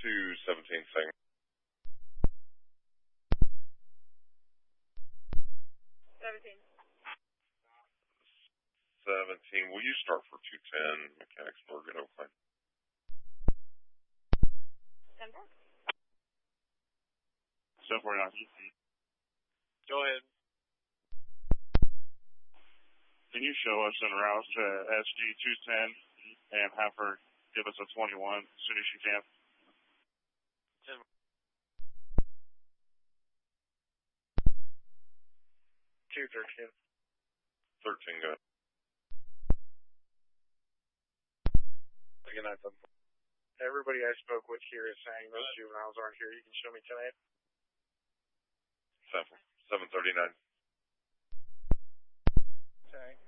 217 thing. 17. Will you start for 210 Mechanicsburg at Oakland? 10-4. 749. Go ahead. Can you show us en route to SG 210 and have her give us a 21 as soon as you can? 213. 13, go ahead. Good night, everybody I spoke with here is saying those juveniles aren't here. You can show me tonight. 739. Okay.